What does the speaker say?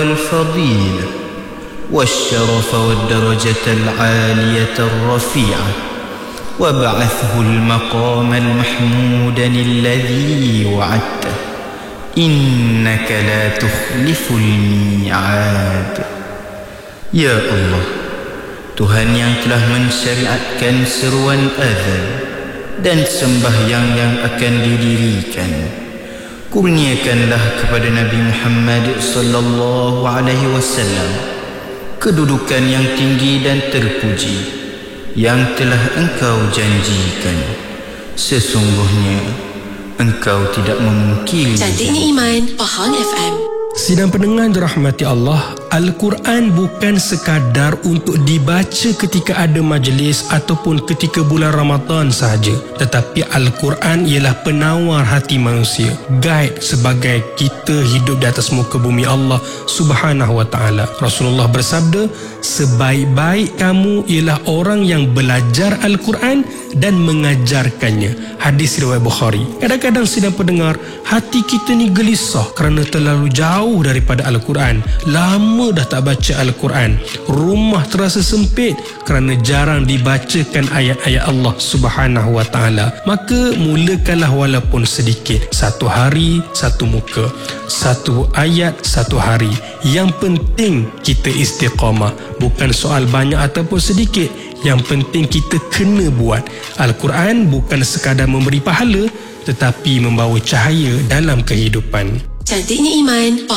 والفضيلة والشرف والدرجة العالية الرفيعة وابعثه المقام المحمود الذي وعدته إنك لا تخلف الميعاد. Ya Allah, Tuhan yang telah mensyariatkan seruan azan dan sembahyang yang akan didirikan, kurniakanlah kepada Nabi Muhammad sallallahu alaihi wasallam kedudukan yang tinggi dan terpuji yang telah Engkau janjikan. Sesungguhnya Engkau tidak memungkiri. Cantiknya Iman, Pahang FM. Sidang pendengar dirahmati Allah, Al-Quran bukan sekadar untuk dibaca ketika ada majlis ataupun ketika bulan Ramadan sahaja, tetapi Al-Quran ialah penawar hati manusia, guide sebagai kita hidup di atas muka bumi Allah Subhanahu wa ta'ala. Rasulullah bersabda, sebaik-baik kamu ialah orang yang belajar Al-Quran dan mengajarkannya. Hadis riwayat Bukhari. Kadang-kadang sidang pendengar, hati kita ni gelisah kerana terlalu jauh daripada Al-Quran. Lama dah tak baca Al-Quran. Rumah terasa sempit kerana jarang dibacakan ayat-ayat Allah Subhanahu wa ta'ala. Maka mulakanlah walaupun sedikit. Satu hari, satu muka. Satu ayat, satu hari. Yang penting kita istiqamah. Bukan soal banyak ataupun sedikit. Yang penting kita kena buat. Al-Quran bukan sekadar memberi pahala, tetapi membawa cahaya dalam kehidupan. Cantiknya Iman.